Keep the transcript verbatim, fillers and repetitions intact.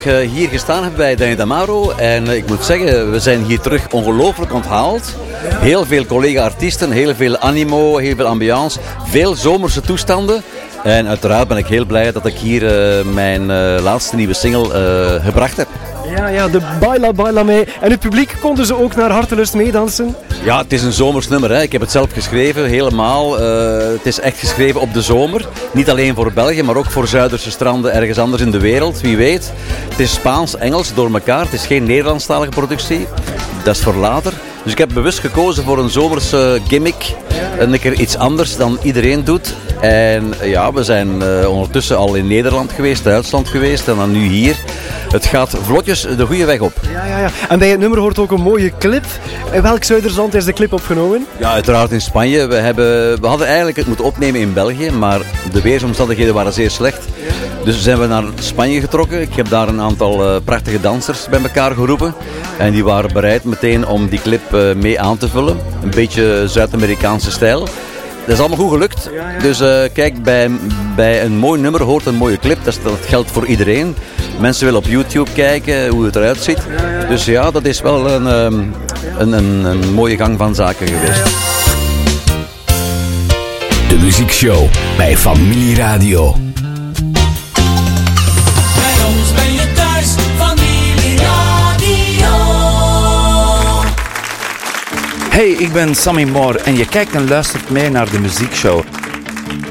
uh, hier gestaan heb bij Danny Damaro. En uh, ik moet zeggen, we zijn hier terug ongelooflijk onthaald. Heel veel collega-artiesten, heel veel animo, heel veel ambiance, veel zomerse toestanden. En uiteraard ben ik heel blij dat ik hier uh, mijn uh, laatste nieuwe single uh, gebracht heb. Ja, ja, de Baila Baila mee. En het publiek kon dus ook naar hartelust meedansen? Ja, het is een zomers nummer. Hè. Ik heb het zelf geschreven, helemaal. Uh, het is echt geschreven op de zomer. Niet alleen voor België, maar ook voor Zuiderse stranden ergens anders in de wereld. Wie weet. Het is Spaans-Engels door elkaar. Het is geen Nederlandstalige productie. Dat is voor later. Dus ik heb bewust gekozen voor een zomerse gimmick. En een keer iets anders dan iedereen doet. En ja, we zijn uh, ondertussen al in Nederland geweest, Duitsland geweest en dan nu hier. Het gaat vlotjes de goede weg op. Ja, ja, ja. En bij het nummer hoort ook een mooie clip. In welk Zuidersland is de clip opgenomen? Ja, uiteraard in Spanje. We, hebben, we hadden eigenlijk het moeten opnemen in België, maar de weersomstandigheden waren zeer slecht. Dus zijn we naar Spanje getrokken. Ik heb daar een aantal uh, prachtige dansers bij elkaar geroepen. En die waren bereid meteen om die clip uh, mee aan te vullen. Een beetje Zuid-Amerikaanse stijl. Dat is allemaal goed gelukt. Ja, ja. Dus uh, kijk, bij, bij een mooi nummer hoort een mooie clip. Dat, is, dat geldt voor iedereen. Mensen willen op YouTube kijken hoe het eruit ziet. Ja, ja, ja. Dus ja, dat is wel een, um, een, een, een mooie gang van zaken geweest. De muziekshow bij Familie Radio. Bij ons ben je thuis, Familie Radio. Hey, ik ben Sammy Moore en je kijkt en luistert mee naar de muziekshow.